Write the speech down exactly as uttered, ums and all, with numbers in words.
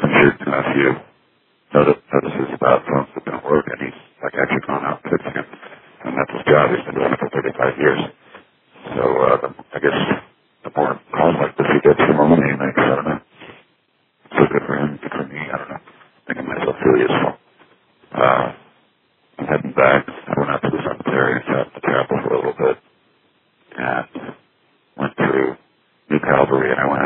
messengered a few notice, notices about phones that don't work, and he's like actually gone out and fixing them. And that's his job. He's been doing it for thirty-five years. So uh, I guess the more calls like this he gets, the more money he makes. I don't know. So good for him, good for me. I don't know. Making myself feel useful. Uh, I'm heading back. I went out to the cemetery and sat in the chapel for a little bit, and went through New Calvary, and I went